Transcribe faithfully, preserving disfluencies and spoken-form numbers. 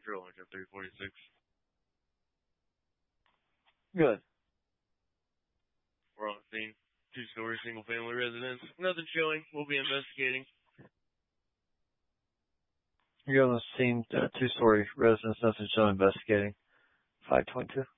Central, like at three forty-six. Good. We're on the scene. Two-story single-family residence. Nothing showing. We'll be investigating. You're on the scene, uh, two-story residence, nothing showing, investigating. five twenty-two.